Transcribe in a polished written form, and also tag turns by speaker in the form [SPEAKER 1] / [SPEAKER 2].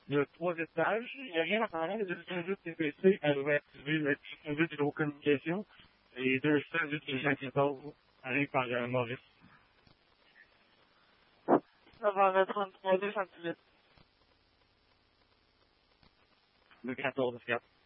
[SPEAKER 1] Le 3 étages, il n'y a rien à faire, il y a juste un jeu de TPC, elle va activer le jeu d'hydrocommunication, et 200 juste les gens qui passent, rien par Maurice.
[SPEAKER 2] Ça va mettre un 3 2 centilitres.
[SPEAKER 1] Le 14 4.